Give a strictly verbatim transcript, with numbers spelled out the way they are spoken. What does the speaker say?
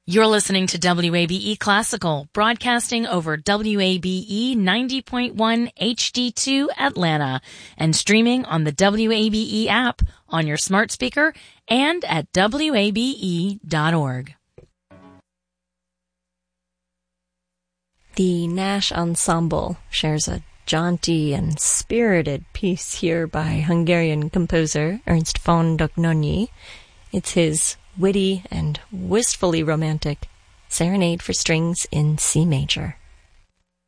You're listening to W A B E Classical, broadcasting over W A B E ninety point one H D two Atlanta and streaming on the W A B E app on your smart speaker and at W A B E dot org. The Nash Ensemble shares a jaunty and spirited piece here by Hungarian composer Ernst von Dohnányi. It's his witty and wistfully romantic Serenade for Strings in C Major.